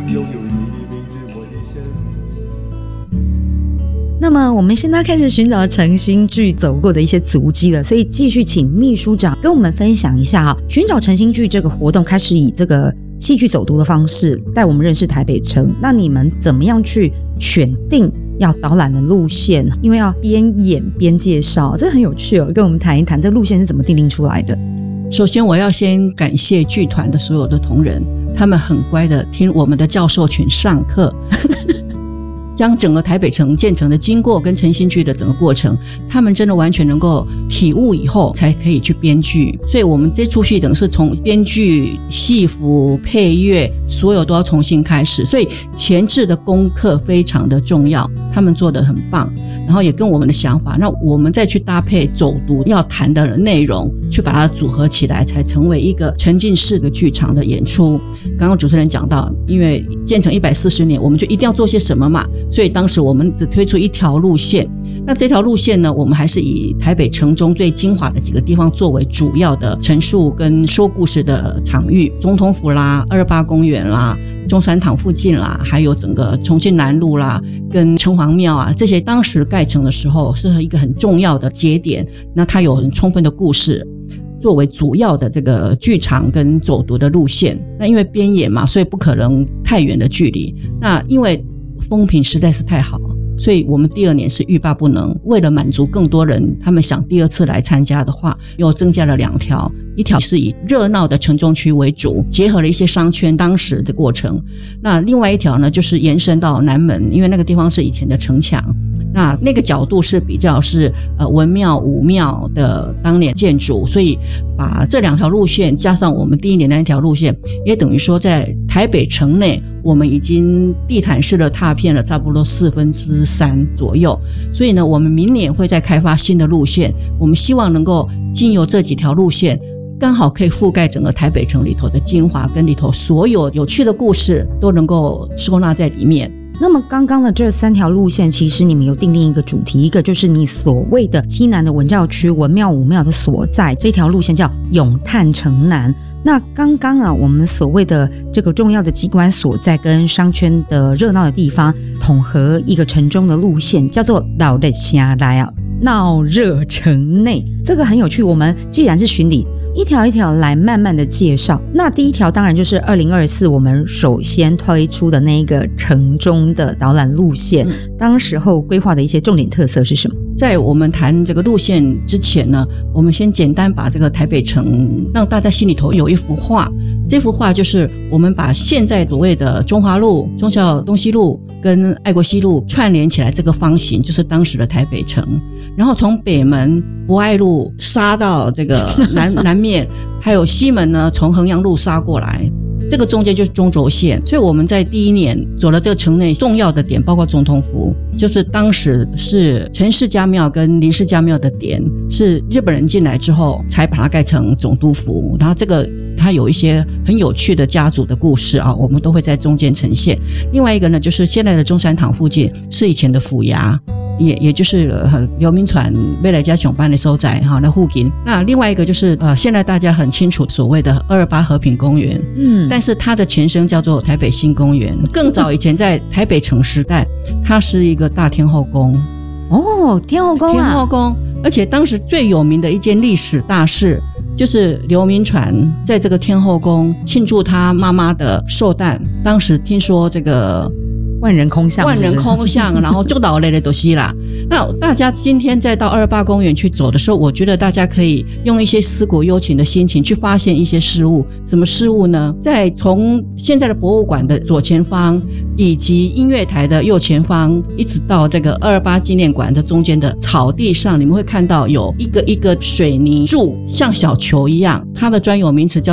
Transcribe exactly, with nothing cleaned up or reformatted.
拥有你的名字我一生。 那么我们现在开始寻找诚心剧走过的一些足迹了，所以继续请秘书长跟我们分享一下哈，寻找诚心剧这个活动开始以这个戏剧走读的方式带我们认识台北城，那你们怎么样去选定要导览的路线？因为要边演边介绍，这很有趣哦，跟我们谈一谈这路线是怎么定定出来的。 首先我要先感谢剧团的所有的同仁，他们很乖的听我们的教授群上课将整个台北城建成的经过跟诚心剧的整个过程，他们真的完全能够体悟以后才可以去编剧，所以我们这出戏等于是从编剧、戏服、配乐所有都要重新开始，所以前置的功课非常的重要，他们做得很棒，然后也跟我们的想法，那我们再去搭配走读要谈的内容，去把它组合起来，才成为一个沉浸式的剧场的演出。刚刚主持人讲到，因为建成一百四十年，我们就一定要做些什么嘛，所以当时我们只推出一条路线，那这条路线呢，我们还是以台北城中最精华的几个地方作为主要的陈述跟说故事的场域，总统府啦、二二八公园啦、中山堂附近啦，还有整个重庆南路啦跟城隍庙啊，这些当时盖成的时候是一个很重要的节点，那它有很充分的故事作为主要的这个剧场跟走读的路线。那因为边演嘛，所以不可能太远的距离，那因为风评实在是太好，所以我们第二年是欲罢不能，为了满足更多人他们想第二次来参加的话，又增加了两条，一条是以热闹的城中区为主，结合了一些商圈当时的过程，那另外一条呢就是延伸到南门，因为那个地方是以前的城墙，那那个角度是比较是呃文庙武庙的当年建筑，所以把这两条路线加上我们第一年那一条路线，也等于说在台北城内我们已经地毯式的踏遍了差不多四分之三左右，所以呢我们明年会再开发新的路线，我们希望能够经由这几条路线刚好可以覆盖整个台北城里头的精华，跟里头所有有趣的故事都能够收纳在里面。 那么刚刚的这三条路线，其实你们有定定一个主题，一个就是你所谓的西南的文教区文庙武庙的所在，这条路线叫咏叹城南。那刚刚啊，我们所谓的这个重要的机关所在跟商圈的热闹的地方，统合一个城中的路线，叫做闹热城内啊，闹热城内。这个很有趣，我们既然是巡礼，一条一条来慢慢的介绍。那第一条当然就是二零二四我们首先推出的那一个城中的导览路线、嗯、当时候规划的一些重点特色是什么？ 在我们谈这个路线之前呢，我们先简单把这个台北城让大家心里头有一幅画，这幅画就是我们把现在所谓的中华路、忠孝东西路跟爱国西路串联起来，这个方形就是当时的台北城，然后从北门博爱路杀到这个南南面，还有西门呢从衡阳路杀过来，这个中间就是中轴线。所以我们在第一年走了这个城内重要的点，包括总统府，就是当时是陈氏家庙跟林氏家庙的点，是日本人进来之后才把它盖成总督府，然后这个它有一些很有趣的家族的故事啊，我们都会在中间呈现。另外一个呢，就是现在的中山堂附近是以前的府衙，也也就是呃刘铭传未来家上班的所在哈，那附近。那另外一个就是呃现在大家很清楚所谓的二二八和平公园，嗯，但是它的前身叫做台北新公园。更早以前在台北城时代，它是一个大天后宫。 哦，天后宫啊， 天后宫，而且当时最有名的一件历史大事，就是刘铭传在这个天后宫庆祝他妈妈的寿诞。当时听说这个万人空巷， 万人空巷，然后就到累累都西啦。那大家今天再到二二八公园去走的时候，我觉得大家可以用一些思古幽情的心情去发现一些事物。什么事物呢？在从现在的博物馆的左前方，以及音乐台的右前方，一直到这个二二八纪念馆的中间的草地上，你们会看到有一个一个水泥柱，像小球一样，它的专有名词叫